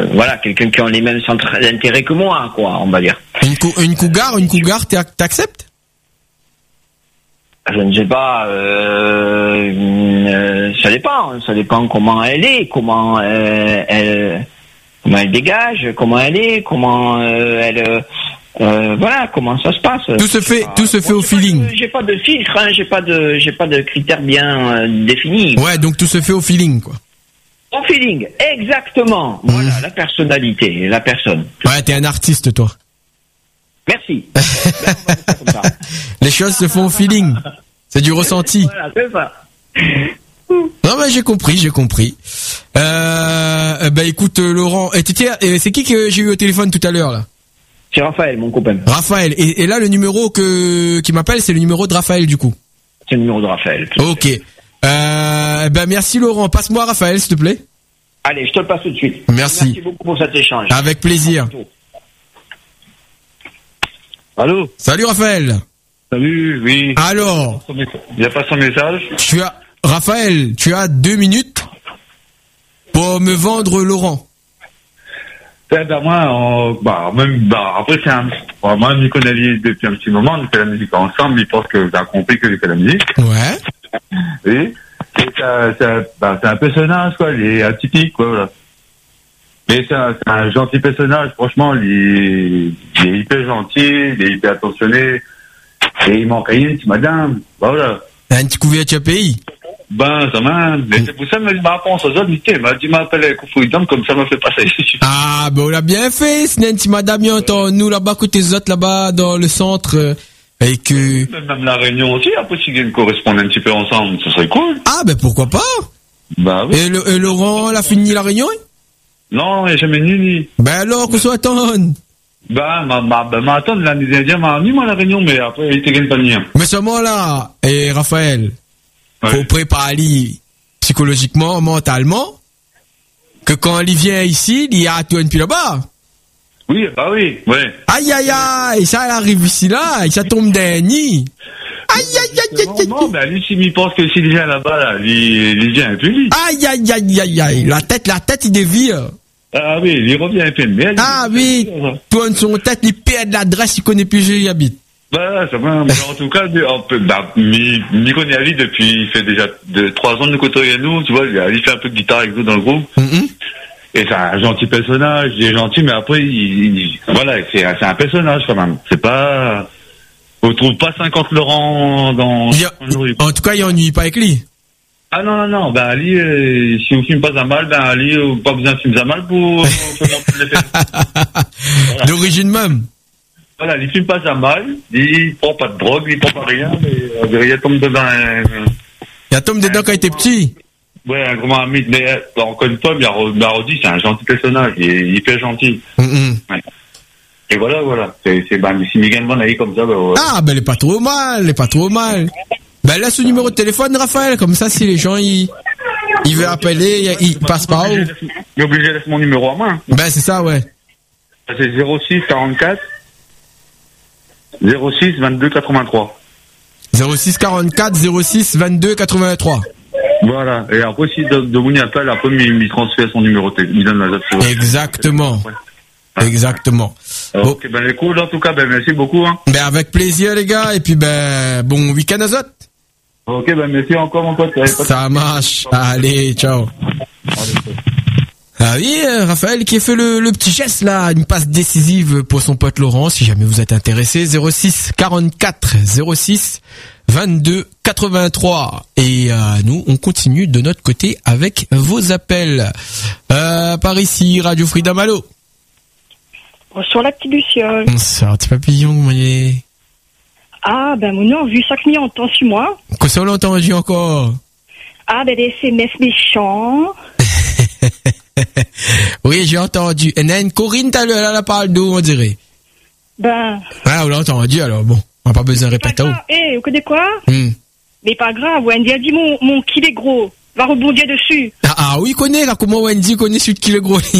voilà, quelqu'un qui a les mêmes centres d'intérêt que moi, quoi, on va dire. Une cougar, t'acceptes? Je ne sais pas, ça dépend comment elle est, comment elle dégage, comment elle est, comment voilà, comment ça se passe. Tout se fait au feeling. J'ai pas de filtre, hein, j'ai pas de critères bien définis. Ouais, donc tout se fait au feeling, quoi. Au feeling, exactement. Voilà, la personnalité, la personne. Ouais, t'es un artiste, toi. Merci. Ben, on va faire comme ça. Les choses se font au feeling. C'est du ressenti. Voilà, c'est ça. Non, mais j'ai compris. Bah écoute, Laurent, c'est qui que j'ai eu au téléphone tout à l'heure, là? C'est Raphaël, mon copain. Raphaël. Et là, le numéro qui m'appelle, c'est le numéro de Raphaël, du coup. C'est le numéro de Raphaël. Ok. Ben merci, Laurent. Passe-moi Raphaël, s'il te plaît. Allez, je te le passe tout de suite. Merci. Merci beaucoup pour cet échange. Avec plaisir. Allô? Salut, Raphaël. Salut, oui. Alors? Il a pas son message? Raphaël, tu as 2 minutes pour me vendre Laurent. Moi, après, moi, je connais depuis un petit moment, on fait la musique ensemble, il pense que t'as compris que j'ai fait la musique. Ouais. Oui. Et c'est un personnage, quoi, il est atypique, quoi, voilà. Mais c'est un gentil personnage, franchement, il est hyper gentil, il est hyper attentionné, et il manque rien, petite madame, voilà. Un petit couverture pays. Ça m'a, c'est pour ça que je pense aux autres, il m'a dit, m'appelle Koufouidam, comme ça m'a fait passer. Ah, on l'a bien fait, c'est un petit madame, nous là-bas, côté des autres, là-bas, dans le centre, et que... Même la Réunion aussi, après, si ils correspondent un petit peu ensemble, ce serait cool. Ah, pourquoi pas? Oui. Et Laurent, elle a fini la Réunion? Non, il n'y a jamais ni. Alors, qu'on soit attendre? Attendre, l'année dernière, m'a mis, moi, la Réunion, mais après, il était pas ni. Mais seulement là, et Raphaël, faut préparer psychologiquement, mentalement, que quand il vient ici, il y a tout depuis là-bas. Oui, oui, ouais. Aïe, ça arrive ici là, et ça tombe d'un nid. Aïe. Non, lui, s'il pense que s'il vient là-bas, là, il vient un peu vite. Aïe. La tête, il dévire. Ah oui, il revient un peu de merde. Ah oui, tourne son tête, il perd l'adresse, il connaît plus où il habite. Ça va, mais en tout cas, il connaît Ali depuis, il fait déjà 3 ans de côtoyer nous, tu vois, il fait un peu de guitare avec nous dans le groupe. Et c'est un gentil personnage, il est gentil, mais après, voilà, c'est un personnage quand même. C'est pas, on trouve pas 50 Laurent dans... En tout cas, il ennuie pas avec lui. Ah non, Ali, si on filme pas un mal, Ali, pas besoin de filmer un mal pour faire monter l'effet. Voilà. D'origine même. Voilà, il filme pas un mal, il prend pas de drogue, il prend pas rien, mais il tombe dedans Il tombe dedans quand il était petit. Ouais, un grand ami, mais on connaît pas, mais Marodi, c'est un gentil personnage, il est hyper gentil. Ouais. Et voilà. Si Miguel Bon a eu comme ça, ouais. Ah, il est pas trop mal, laisse le numéro de téléphone, Raphaël, comme ça, si les gens, ils veulent appeler, ils passent par où? Il est obligé de laisser mon numéro à main. C'est ça, ouais. C'est 06 44 06 22 83. 06 44 06 22 83. Voilà. Et après, si Demouni appelle, après, il transfère son numéro, il donne la date. Exactement. Ouais. Exactement. Ok, cool, en tout cas, merci beaucoup, hein. Avec plaisir, les gars, et puis, bon week-end à Zot. Ok, merci encore, mon pote. Ça marche. Allez, ciao. Ah oui, Raphaël qui a fait le petit geste là, une passe décisive pour son pote Laurent, si jamais vous êtes intéressé, 06 44 06 22 83. Et nous, on continue de notre côté avec vos appels. Par ici, Radio Freedom, allô. Bonsoir la petite Luciole. Bonsoir, petit papillon, vous voyez. Ah, mon nom, vu ça que m'y entend sur moi. Qu'est-ce qu'on l'a entendu encore? Ah, des SMS méchants. Oui, j'ai entendu. Et une Corinne, t'as elle a parlé d'où, on dirait? Ah, on l'a entendu, alors bon. On n'a pas besoin de répéter. Vous connaissez quoi? Mais pas grave, Wendy a dit mon qu'il est gros. Va rebondir dessus. Ah oui, connaît, là, comment Wendy connaît celui qui est gros.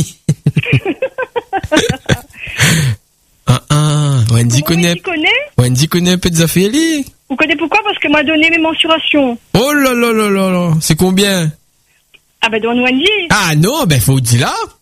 Wendy connaît. Wendy connaît un peu des affaires. Vous connaissez pourquoi? Parce qu'elle m'a donné mes mensurations. Oh là là là là là. C'est combien? Donne Wendy. Ah non, faut dire là.